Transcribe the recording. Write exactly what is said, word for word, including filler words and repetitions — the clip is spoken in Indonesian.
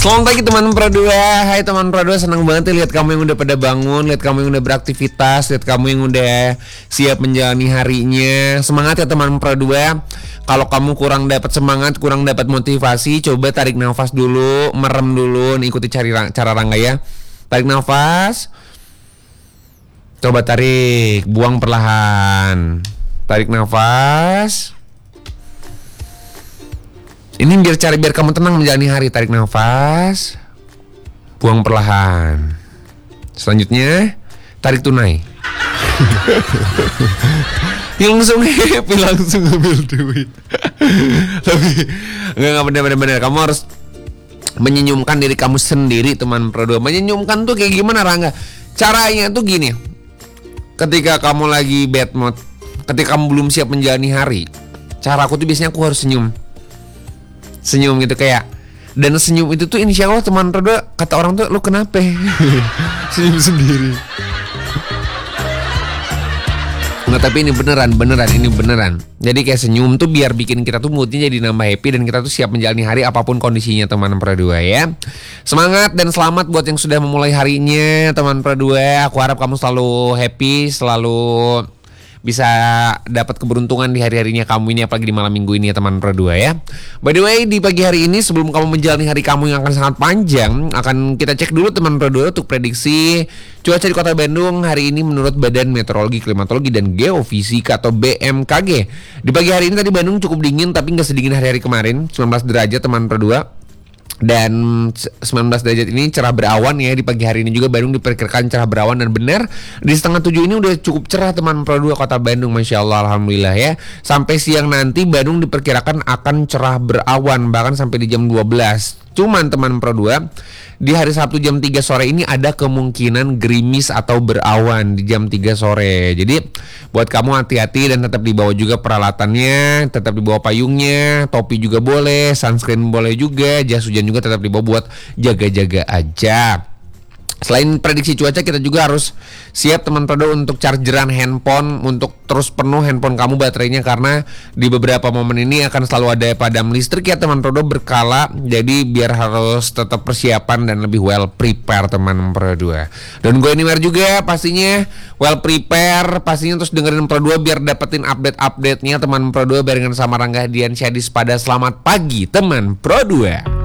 Selamat pagi teman Pro dua. Hai teman Pro dua, senang banget lihat kamu yang udah pada bangun, lihat kamu yang udah beraktivitas, lihat kamu yang udah siap menjalani harinya. Semangat ya teman Pro dua. Kalau kamu kurang dapat semangat, kurang dapat motivasi, coba tarik nafas dulu, merem dulu, nih, ikuti cari cara Rangga ya. Tarik nafas. Coba tarik, buang perlahan. Tarik nafas. Ini biar cari biar kamu tenang menjalani hari. Tarik nafas, buang perlahan. Selanjutnya tarik tunai. Langsung happy, langsung ambil duit. Tapi enggak enggak benar-benar. Kamu harus menyenyumkan diri kamu sendiri teman Pro dua. Menyenyumkan tuh kayak gimana Rangga? Caranya tuh gini. Ketika kamu lagi bad mood, ketika kamu belum siap menjalani hari, cara aku tuh biasanya aku harus senyum. Senyum gitu kayak. Dan senyum itu tuh insya Allah teman Pro dua, kata orang tuh lu kenapa? Senyum sendiri. Nggak, tapi ini beneran, beneran, ini beneran. Jadi kayak senyum tuh biar bikin kita tuh moodnya jadi nambah happy dan kita tuh siap menjalani hari apapun kondisinya teman Pro dua ya. Semangat dan selamat buat yang sudah memulai harinya teman Pro dua. Aku harap kamu selalu happy, selalu bisa dapat keberuntungan di hari-harinya kamu ini, apalagi di malam minggu ini ya teman Pro dua ya. By the way, di pagi hari ini sebelum kamu menjalani hari kamu yang akan sangat panjang, akan kita cek dulu teman Pro dua untuk prediksi cuaca di Kota Bandung hari ini menurut Badan Meteorologi, Klimatologi dan Geofisika atau B M K G. Di pagi hari ini tadi Bandung cukup dingin tapi nggak sedingin hari-hari kemarin, sembilan belas derajat teman Pro dua. Dan sembilan belas derajat ini cerah berawan ya. Di pagi hari ini juga Bandung diperkirakan cerah berawan dan benar di setengah tujuh ini udah cukup cerah teman Pro dua Kota Bandung, Masya Allah, Alhamdulillah ya. Sampai siang nanti Bandung diperkirakan akan cerah berawan bahkan sampai di jam dua belas. Cuman teman Pro dua, di hari Sabtu jam tiga sore ini ada kemungkinan gerimis atau berawan di jam tiga sore. Jadi buat kamu hati-hati dan tetap dibawa juga peralatannya, tetap dibawa payungnya, topi juga boleh, sunscreen boleh juga, jas hujan juga tetap dibawa buat jaga-jaga aja. Selain prediksi cuaca, kita juga harus siap teman Pro dua untuk chargeran handphone, untuk terus penuh handphone kamu baterainya, karena di beberapa momen ini akan selalu ada padam listrik ya teman Pro dua berkala. Jadi biar harus tetap persiapan dan lebih well prepare teman Pro dua. Dan gue anywhere juga pastinya well prepare, pastinya terus dengerin Pro dua biar dapetin update-update-nya teman Pro dua barengan sama Rangga Dian Syadis pada selamat pagi teman Pro dua.